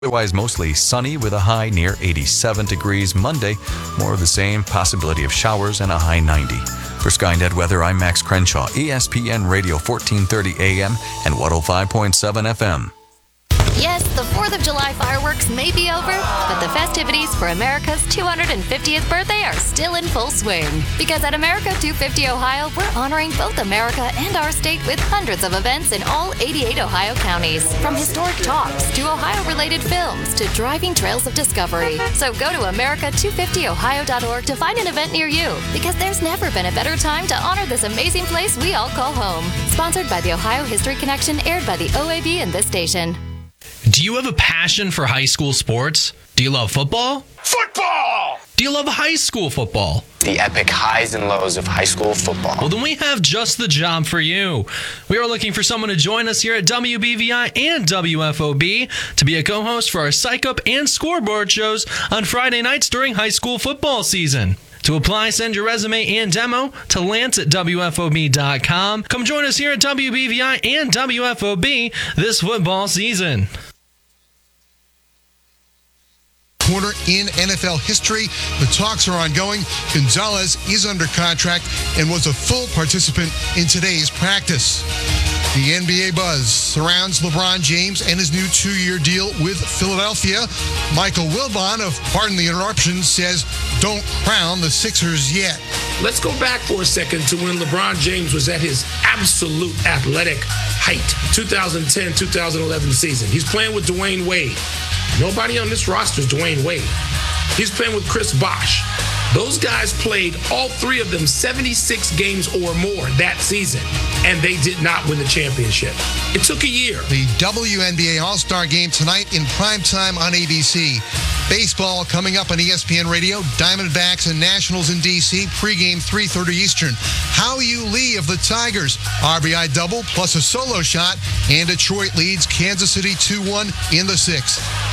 Otherwise, mostly sunny with a high near 87 degrees. Monday, more of the same, possibility of showers and a high 90. For Skynet Weather, I'm Max Crenshaw, ESPN Radio 1430 AM and 105.7 FM. Yes, the 4th of July fireworks may be over, but the festivities for America's 250th birthday are still in full swing. Because at America 250 Ohio, we're honoring both America and our state with hundreds of events in all 88 Ohio counties. From historic talks to Ohio-related films to driving trails of discovery. So go to america250ohio.org to find an event near you, because there's never been a better time to honor this amazing place we all call home. Sponsored by the Ohio History Connection, aired by the OAB and this station. Do you have a passion for high school sports? Do you love football? Football! Do you love high school football? The epic highs and lows of high school football. Well, then we have just the job for you. We are looking for someone to join us here at WBVI and WFOB to be a co-host for our Psych Up and Scoreboard shows on Friday nights during high school football season. To apply, send your resume and demo to lance@WFOB.com. Come join us here at WBVI and WFOB this football season. Corner in NFL history. The talks are ongoing. Gonzalez is under contract and was a full participant in today's practice. The NBA buzz surrounds LeBron James and his new 2-year deal with Philadelphia. Michael Wilbon of Pardon the Interruption says, don't crown the Sixers yet. Let's go back for a second to when LeBron James was at his absolute athletic height, 2010-2011 season. He's playing with Dwayne Wade. Nobody on this roster is Dwayne Wade. He's playing with Chris Bosh. Those guys played, all three of them, 76 games or more that season, and they did not win the championship. It took a year. The WNBA All-Star Game tonight in primetime on ABC. Baseball coming up on ESPN Radio. Diamondbacks and Nationals in D.C. Pregame 3:30 Eastern. Howie Lee of the Tigers. RBI double plus a solo shot. And Detroit leads Kansas City 2-1 in the 6th.